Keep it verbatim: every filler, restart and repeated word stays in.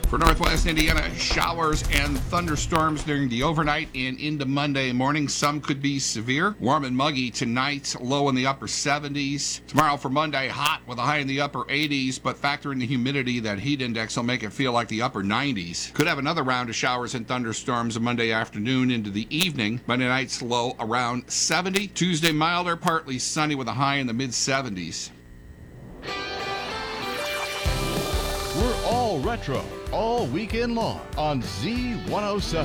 For Northwest Indiana, showers and thunderstorms during the overnight and into Monday morning. Some could be severe. Warm and muggy tonight, low in the upper seventies. Tomorrow for Monday, hot with a high in the upper eighties, but factor in the humidity. That heat index will make it feel like the upper nineties. Could have another round of showers and thunderstorms Monday afternoon into the evening. Monday night's low around seventy. Tuesday, milder, partly sunny with a high in the mid seventies. We're all retro, all weekend long on Z one oh seven.